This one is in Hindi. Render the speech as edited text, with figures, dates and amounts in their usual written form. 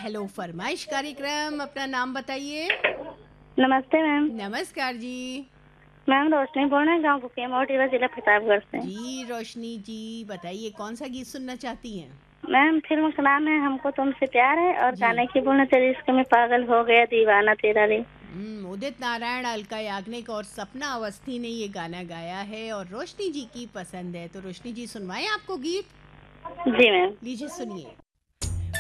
हेलो फरमाइश कार्यक्रम। अपना नाम बताइए। नमस्ते मैम। नमस्कार जी। मैम रोशनी बोल रहे हैं, गाँव भुकिया मोड़, रीवा जिला प्रतापगढ़ से। जी रोशनी जी, बताइए कौन सा गीत सुनना चाहती हैं। मैम फिल्म का नाम है हमको तुमसे प्यार है और जी। गाने की बोलना तेरे इश्क में पागल हो गया दीवाना तेरा रे। उदित नारायण, अलका याग्निक और सपना अवस्थी ने ये गाना गाया है और रोशनी जी की पसंद है, तो रोशनी जी सुनवाएं आपको गीत। जी मैम। लीजिए सुनिए।